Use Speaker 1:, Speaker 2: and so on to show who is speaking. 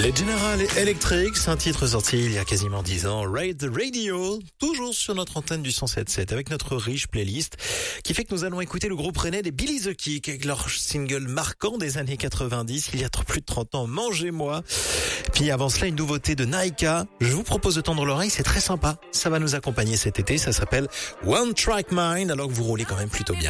Speaker 1: Les General Electric, c'est un titre sorti il y a quasiment 10 ans. Ride the Radio, toujours sur notre antenne du 107.7 avec notre riche playlist qui fait que nous allons écouter le groupe rennais des Billy the Kick avec leur single marquant des années 90, il y a plus de 30 ans, Mangez-moi. Puis avant cela, une nouveauté de Naika. Je vous propose de tendre l'oreille, c'est très sympa. Ça va nous accompagner cet été, ça s'appelle One Track Mind, alors que vous roulez quand même plutôt bien.